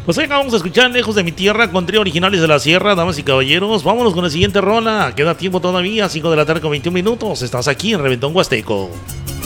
Pues ahí acabamos de escuchar Lejos de mi tierra con Trío Originales de la Sierra, damas y caballeros. Vámonos con la siguiente rola. Queda tiempo todavía, 5 de la tarde con 21 minutos. Estás aquí en Reventón Huasteco.